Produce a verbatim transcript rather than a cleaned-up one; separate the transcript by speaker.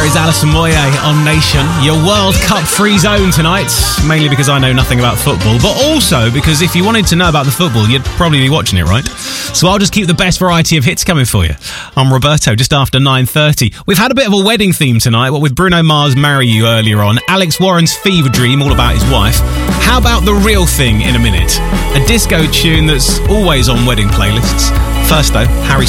Speaker 1: is Alison Moyet on Nation. Your World Cup free zone tonight, mainly because I know nothing about football, but also because if you wanted to know about the football, you'd probably be watching it, right? So I'll just keep the best variety of hits coming for you. I'm Roberto, just after nine thirty. We've had a bit of a wedding theme tonight, what with Bruno Mars' Marry You earlier on, Alex Warren's Fever Dream, all about his wife. How about The Real Thing in a minute? A disco tune that's always on wedding playlists. First though, Harry